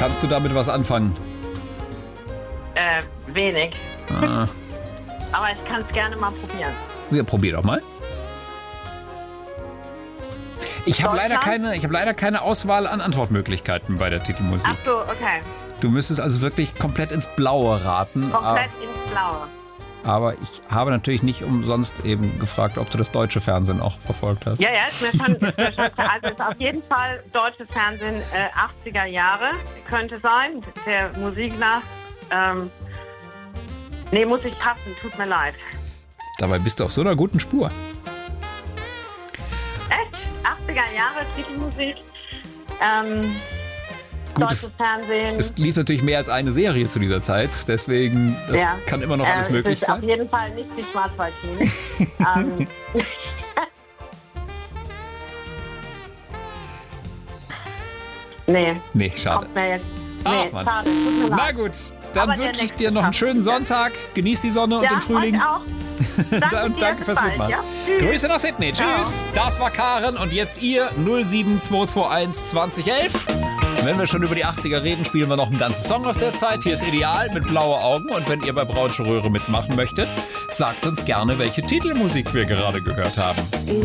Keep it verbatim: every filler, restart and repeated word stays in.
Kannst du damit was anfangen? Äh, wenig. Ah. Aber ich kann es gerne mal probieren. Ja, probier doch mal. Ich habe leider Deutschland? keine, ich habe leider keine Auswahl an Antwortmöglichkeiten bei der Titelmusik. Ach so, okay. Du müsstest also wirklich komplett ins Blaue raten. Komplett ins Blaue. Aber ich habe natürlich nicht umsonst eben gefragt, ob du das deutsche Fernsehen auch verfolgt hast. Ja, ja, ist mir schon, ist mir schon also ist auf jeden Fall deutsches Fernsehen äh, achtziger Jahre könnte sein, der Musik nach. Ähm, nee, muss ich passen, tut mir leid. Dabei bist du auf so einer guten Spur. Echt? achtziger Jahre Titelmusik. Ähm, Gut, deutsches es, Fernsehen. es lief natürlich mehr als eine Serie zu dieser Zeit, deswegen das Ja. kann immer noch alles äh, möglich es ist sein. auf jeden Fall nicht die Schwarzwaldklinik. ähm, nee, Nee, schade. kommt mir jetzt. Ach, Nee, Mann. schade, tut mir Na leid. gut, dann Aber der wünsche ich nächste dir noch einen schafft schönen es, ja. Sonntag. Genieß die Sonne und Ja, den Frühling. euch auch. Danke, Und dir, danke bis fürs bald, Mitmachen. ja? Tschüss. Grüße nach Sydney. Ciao. Tschüss. Das war Karen und jetzt ihr null sieben zwei zwei eins zwanzig elf. Wenn wir schon über die achtziger reden, spielen wir noch einen ganzen Song aus der Zeit. Hier ist Ideal mit Blaue Augen. Und wenn ihr bei Braunsche Röhre mitmachen möchtet, sagt uns gerne, welche Titelmusik wir gerade gehört haben.